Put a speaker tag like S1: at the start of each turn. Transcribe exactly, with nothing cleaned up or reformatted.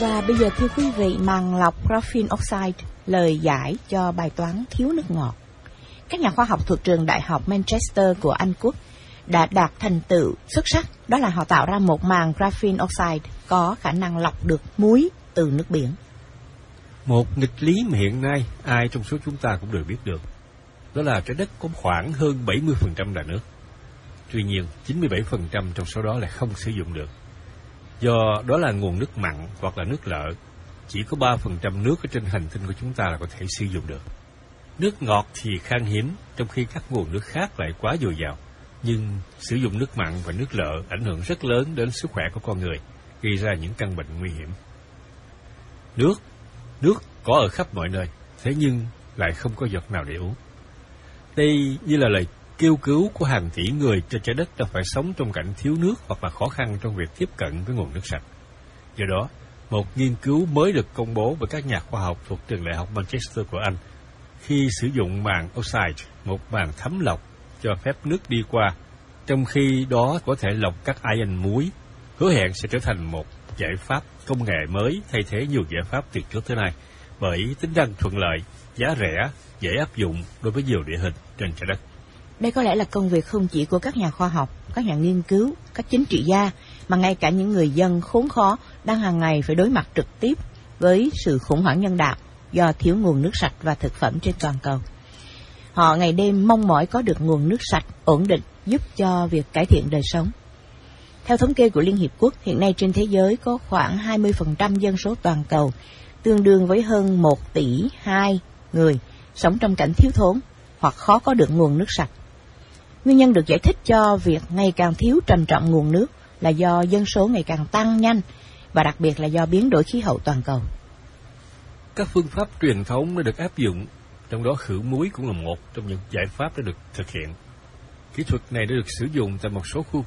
S1: Và bây giờ thưa quý vị, màng lọc graphene oxide, lời giải cho bài toán thiếu nước ngọt. Các nhà khoa học thuộc trường Đại học Manchester của Anh Quốc đã đạt thành tựu xuất sắc, đó là họ tạo ra một màng graphene oxide có khả năng lọc được muối từ nước biển.
S2: Một nghịch lý mà hiện nay ai trong số chúng ta cũng đều biết được, đó là trái đất có khoảng hơn bảy mươi phần trăm là nước. Tuy nhiên, chín mươi bảy phần trăm trong số đó lại không sử dụng được. Do đó là nguồn nước mặn hoặc là nước lợ, chỉ có ba phần trăm nước ở trên hành tinh của chúng ta là có thể sử dụng được. Nước ngọt thì khan hiếm, trong khi các nguồn nước khác lại quá dồi dào. Nhưng sử dụng nước mặn và nước lợ ảnh hưởng rất lớn đến sức khỏe của con người, gây ra những căn bệnh nguy hiểm. Nước, nước có ở khắp mọi nơi, thế nhưng lại không có giọt nào để uống. Đây như là lời kêu cứu của hàng tỷ người trên trái đất đang phải sống trong cảnh thiếu nước hoặc là khó khăn trong việc tiếp cận với nguồn nước sạch. Do đó, một nghiên cứu mới được công bố bởi các nhà khoa học thuộc trường Đại học Manchester của Anh, khi sử dụng màng oxide, một màng thấm lọc cho phép nước đi qua, trong khi đó có thể lọc các ion muối, hứa hẹn sẽ trở thành một giải pháp công nghệ mới thay thế nhiều giải pháp từ trước tới nay, bởi tính năng thuận lợi, giá rẻ, dễ áp dụng đối với nhiều địa hình trên trái đất.
S1: Đây có lẽ là công việc không chỉ của các nhà khoa học, các nhà nghiên cứu, các chính trị gia, mà ngay cả những người dân khốn khó đang hàng ngày phải đối mặt trực tiếp với sự khủng hoảng nhân đạo do thiếu nguồn nước sạch và thực phẩm trên toàn cầu. Họ ngày đêm mong mỏi có được nguồn nước sạch, ổn định, giúp cho việc cải thiện đời sống. Theo thống kê của Liên Hiệp Quốc, hiện nay trên thế giới có khoảng hai mươi phần trăm dân số toàn cầu, tương đương với hơn một tỷ hai người, sống trong cảnh thiếu thốn hoặc khó có được nguồn nước sạch. Nguyên nhân được giải thích cho việc ngày càng thiếu trầm trọng nguồn nước là do dân số ngày càng tăng nhanh và đặc biệt là do biến đổi khí hậu toàn cầu.
S2: Các phương pháp truyền thống đã được áp dụng, trong đó khử muối cũng là một trong những giải pháp đã được thực hiện. Kỹ thuật này đã được sử dụng tại một số khu